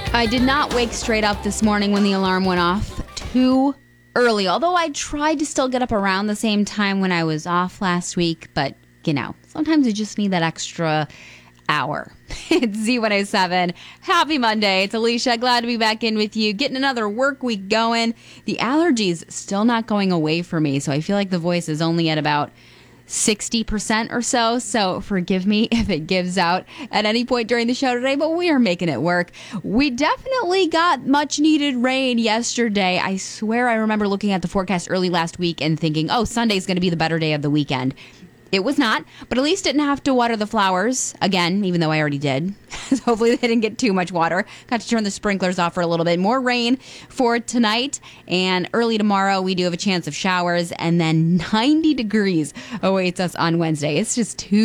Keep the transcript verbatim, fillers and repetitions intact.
I did not wake straight up this morning when the alarm went off. Too early, although I tried to still get up around the same time when I was off last week. But, you know, sometimes you just need that extra hour. It's Z one oh seven. Happy Monday. It's Alicia. Glad to be back in with you. Getting another work week going. The allergies still not going away for me, so I feel like the voice is only at about sixty percent or so, so forgive me if it gives out at any point during the show today, but we are making it work. We definitely got much needed rain yesterday. I swear I remember looking at the forecast early last week and thinking, oh, Sunday's going to be the better day of the weekend. It was not, but at least didn't have to water the flowers again, even though I already did. So hopefully they didn't get too much water. Got to turn the sprinklers off for a little bit. More rain for tonight, and early tomorrow we do have a chance of showers, and then ninety degrees awaits us on Wednesday. It's just too